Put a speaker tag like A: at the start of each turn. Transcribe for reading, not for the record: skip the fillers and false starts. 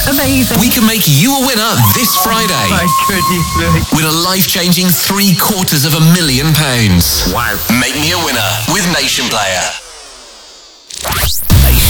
A: Amazing.
B: We can make you a winner this Friday.
A: My goodness me.
B: With a life-changing £750,000.
C: Wow.
B: Make me a winner with Nation Player.